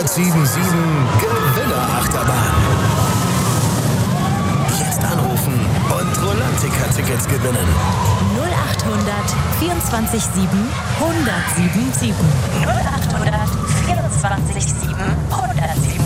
1077 Gewinnerachterbahn. Jetzt anrufen und Rolantica-Tickets gewinnen. 0800 24 7 1077. 0800 24 7 1077.